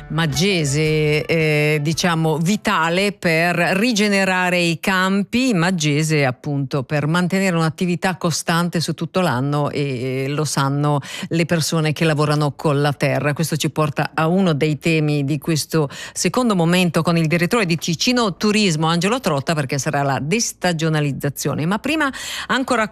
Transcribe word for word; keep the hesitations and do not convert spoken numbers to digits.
maggese, eh, diciamo vitale per rigenerare i campi, maggese appunto per mantenere un'attività costante su tutto l'anno, e lo sanno le persone che lavorano con la terra. Questo ci porta a uno dei temi di questo secondo momento con il direttore di Ticino Turismo Angelo Trotta, perché sarà la destagionalizzazione. Ma prima ancora